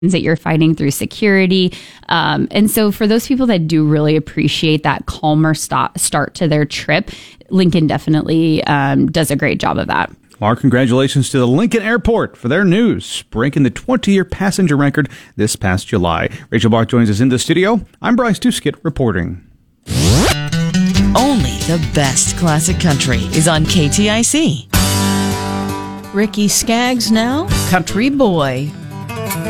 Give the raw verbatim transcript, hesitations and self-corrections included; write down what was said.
that you're fighting through security. Um, and so for those people that do really appreciate that calmer stop, start to their trip, Lincoln definitely um, does a great job of that. Our congratulations to the Lincoln Airport for their news, breaking the twenty-year passenger record this past July. Rachel Bach joins us in the studio. I'm Bryce Tuskett reporting. Only the best classic country is on K T I C. Ricky Skaggs now, country boy.